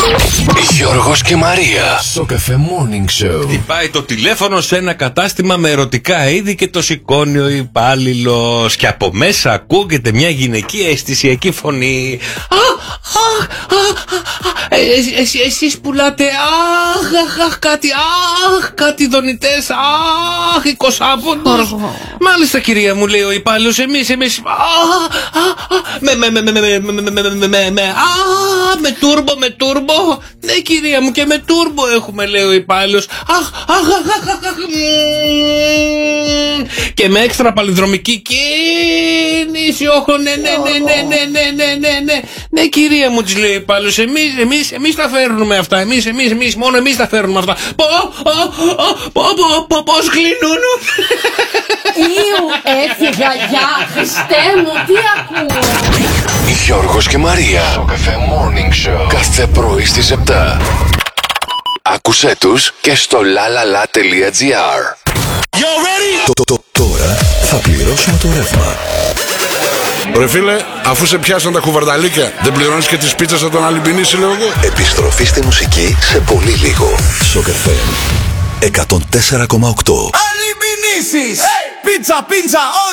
Γιώργος και Μαρία στο Cafe Morning Show. Χτυπάει το τηλέφωνο σε ένα κατάστημα με ερωτικά είδη και το σηκώνει ο υπάλληλος. Και από μέσα ακούγεται μια γυναικεία αισθησιακή φωνή. Εσείς πουλάτε κάτι δονητές, εικοσάποντος. Μάλιστα κυρία, μου λέει ο υπάλληλος, εμείς με τούρμπο. Ναι κυρία μου, και με τούρμπο έχουμε, λέει ο υπάλληλος. Και με έξτρα παλινδρομική κίνηση. Ναι κυρία μου, της λέει ο υπάλληλος, εμείς τα φέρνουμε αυτά. Μόνο εμείς τα φέρνουμε αυτά. Πώς κλείνουν. Έφυγα, γεια, Χριστέ μου, τι ακούω. Γιώργος και Μαρία στο Cafe Morning Show. Κάθε πρωί στις 7. Άκουσέ τους και στο lalala.gr. Τώρα θα πληρώσουμε το ρεύμα. Ρε φίλε, αφού σε πιάσαν τα κουβαρνταλίκια, δεν πληρώνεις και τις πίτσες από τον Αλυμπινίση, λέω εγώ. Επιστροφή στη μουσική σε πολύ λίγο. Στο Cafe 104,8. Αλυμπινίσεις! Πίτσα!